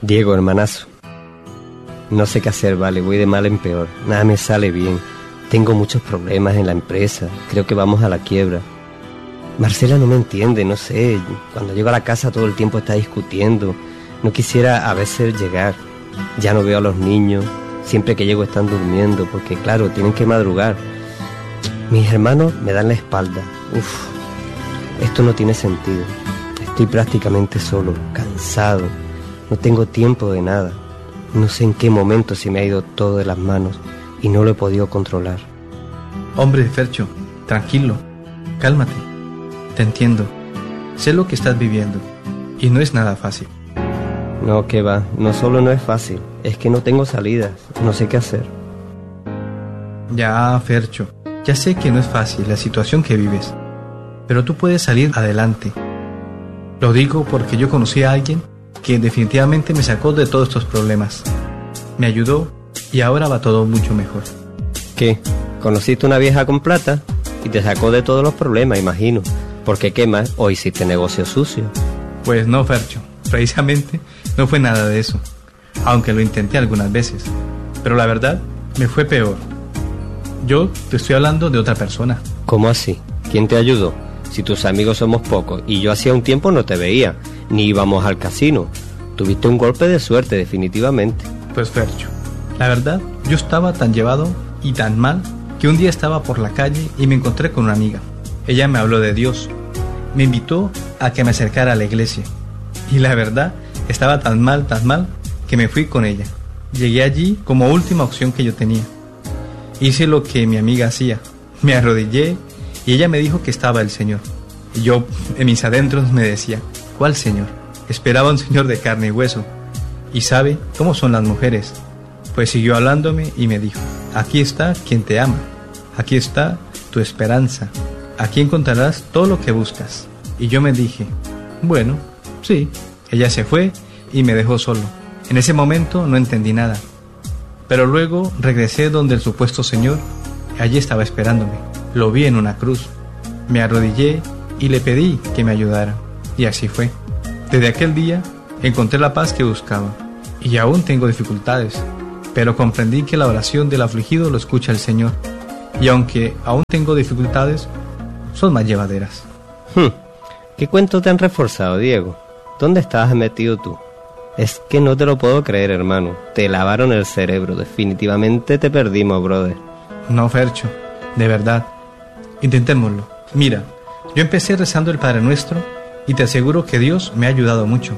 Diego, hermanazo, no sé qué hacer, vale, voy de mal en peor, nada me sale bien, tengo muchos problemas en la empresa, creo que vamos a la quiebra. Marcela no me entiende, no sé, cuando llego a la casa todo el tiempo está discutiendo, no quisiera a veces llegar, ya no veo a los niños, siempre que llego están durmiendo, porque claro, tienen que madrugar. Mis hermanos me dan la espalda, esto no tiene sentido, estoy prácticamente solo, cansado, no tengo tiempo de nada. No sé en qué momento se me ha ido todo de las manos y no lo he podido controlar. Hombre, Fercho, tranquilo, cálmate. Te entiendo, sé lo que estás viviendo y no es nada fácil. No, que va, no solo no es fácil, es que no tengo salidas, no sé qué hacer. Ya, Fercho, ya sé que no es fácil la situación que vives, pero tú puedes salir adelante. Lo digo porque yo conocí a alguien que definitivamente me sacó de todos estos problemas. Me ayudó y ahora va todo mucho mejor. ¿Qué? ¿Conociste una vieja con plata? Y te sacó de todos los problemas, imagino. Porque ¿qué más? ¿O hiciste negocio sucio? Pues no, Fercho. Precisamente no fue nada de eso. Aunque lo intenté algunas veces. Pero la verdad, me fue peor. Yo te estoy hablando de otra persona. ¿Cómo así? ¿Quién te ayudó? Si tus amigos somos pocos y yo hacía un tiempo no te veía, ni íbamos al casino. Tuviste un golpe de suerte, definitivamente. Pues Fercho, la verdad, yo estaba tan llevado y tan mal que un día estaba por la calle y me encontré con una amiga. Ella me habló de Dios, me invitó a que me acercara a la iglesia. Y la verdad, estaba tan mal, que me fui con ella. Llegué allí como última opción que yo tenía. Hice lo que mi amiga hacía, me arrodillé y ella me dijo que estaba el Señor. Y yo, en mis adentros, me decía, ¿cuál Señor? Esperaba un Señor de carne y hueso. Y sabe cómo son las mujeres. Pues siguió hablándome y me dijo, aquí está quien te ama, aquí está tu esperanza, aquí encontrarás todo lo que buscas. Y yo me dije, bueno, sí. Ella se fue y me dejó solo. En ese momento no entendí nada. Pero luego regresé donde el supuesto Señor, allí estaba esperándome. Lo vi en una cruz. Me arrodillé y le pedí que me ayudara. Y así fue. Desde aquel día encontré la paz que buscaba. Y aún tengo dificultades, pero comprendí que la oración del afligido lo escucha el Señor. Y aunque aún tengo dificultades, son más llevaderas. ¿Qué cuento te han reforzado, Diego? ¿Dónde estabas metido tú? Es que no te lo puedo creer, hermano. Te lavaron el cerebro. Definitivamente te perdimos, brother. No, Fercho, de verdad. Intentémoslo. Mira, yo empecé rezando el Padre Nuestro y te aseguro que Dios me ha ayudado mucho.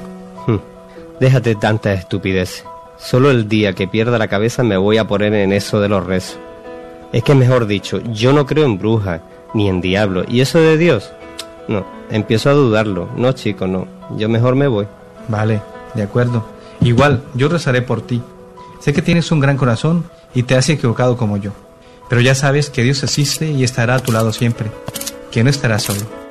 Déjate tanta estupidez. Solo el día que pierda la cabeza me voy a poner en eso de los rezos. Es que mejor dicho, yo no creo en brujas, ni en diablos. ¿Y eso de Dios? No, empiezo a dudarlo. No, chico, no. Yo mejor me voy. Vale, de acuerdo. Igual, yo rezaré por ti. Sé que tienes un gran corazón y te has equivocado como yo. Pero ya sabes que Dios existe y estará a tu lado siempre. Que no estarás solo.